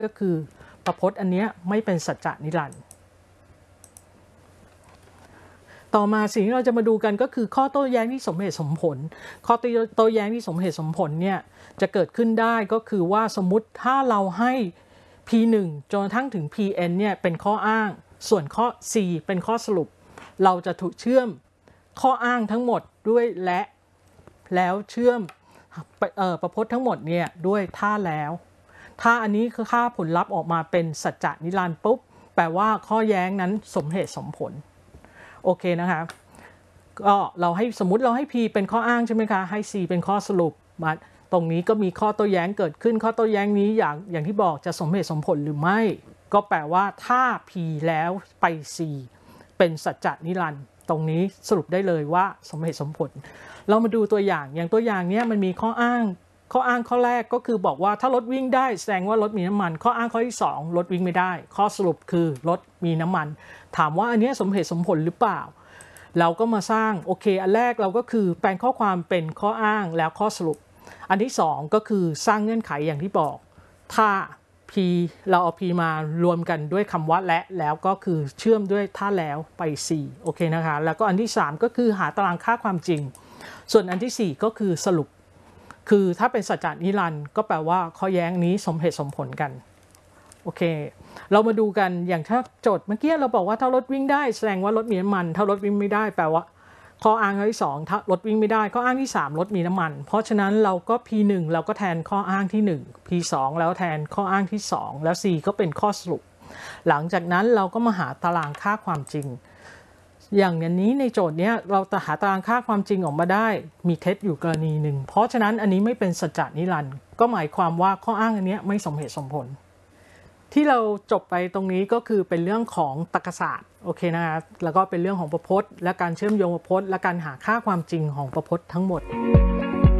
ก็คือประพจน์อันนี้ไม่เป็นสัจจะนิรันดร์ต่อมาสิ่งที่เราจะมาดูกันก็คือข้อโต้แย้งที่สมเหตุสมผลข้อโต้แย้งที่สมเหตุสมผลเนี่ยจะเกิดขึ้นได้ก็คือว่าสมมุติถ้าเราให้ P1 จนกระทั่งถึง Pn เนี่ยเป็นข้ออ้างส่วนข้อ C เป็นข้อสรุปเราจะถูกเชื่อมข้ออ้างทั้งหมดด้วยแล้วเชื่อมประพจน์ทั้งหมดเนี่ยด้วยถ้าแล้วถ้าอันนี้คือค่าผลลัพธ์ออกมาเป็นสัจจะนิรันดร์ปุ๊บแปลว่าข้อแย้งนั้นสมเหตุสมผลโอเคนะคะก็เราให้สมมุติเราให้ P เป็นข้ออ้างใช่ไหมคะให้ C เป็นข้อสรุปมาตรงนี้ก็มีข้อโต้แย้งเกิดขึ้นข้อโต้แย้งนี้อย่างที่บอกจะสมเหตุสมผลหรือไม่ก็แปลว่าถ้า P แล้วไป C เป็นสัจจะนิรันดร์ตรงนี้สรุปได้เลยว่าสมเหตุสมผลเรามาดูตัวอย่างตัวอย่างนี้มันมีข้ออ้างข้อแรกก็คือบอกว่าถ้ารถวิ่งได้แสดงว่ารถมีน้ำมันข้ออ้างข้อที่2รถวิ่งไม่ได้ข้อสรุปคือรถมีน้ำมันถามว่าอันนี้สมเหตุสมผลหรือเปล่าเราก็มาสร้างโอเคอันแรกเราก็คือแปลงข้อความเป็นข้ออ้างแล้วข้อสรุปอันที่2ก็คือสร้างเงื่อนไขอย่างที่บอกถ้า P เราเอา P มารวมกันด้วยคำว่าแล้วก็คือเชื่อมด้วยถ้าแล้วไป C โอเคนะคะแล้วก็อันที่3ก็คือหาตารางค่าความจริงส่วนอันที่4ก็คือสรุปคือถ้าเป็นสัจจะนิรันดร์ก็แปลว่าข้อแย้งนี้สมเหตุสมผลกันโอเคเรามาดูกันอย่างถ้าโจทย์เมื่อกี้เราบอกว่าถ้ารถวิ่งได้แสดงว่ารถมีน้ำมันถ้ารถวิ่งไม่ได้แปลว่าข้ออ้างที่2ถ้ารถวิ่งไม่ได้ข้ออ้างที่3รถมีน้ำมันเพราะฉะนั้นเราก็ P1 เราก็แทนข้ออ้างที่1 P2 แล้วแทนข้ออ้างที่2แล้ว C ก็เป็นข้อสรุปหลังจากนั้นเราก็มาหาตารางค่าความจริงอย่างนี้ในโจทย์นี้เราจะหาตารางค่าความจริงออกมาได้มีเท็จอยู่กรณีหนึ่งเพราะฉะนั้นอันนี้ไม่เป็นสัจจะนิรันดร์ก็หมายความว่าข้ออ้างอันนี้ไม่สมเหตุสมผลที่เราจบไปตรงนี้ก็คือเป็นเรื่องของตรรกศาสตร์โอเคนะแล้วก็เป็นเรื่องของประพจน์และการเชื่อมโยงประพจน์และการหาค่าความจริงของประพจน์ทั้งหมด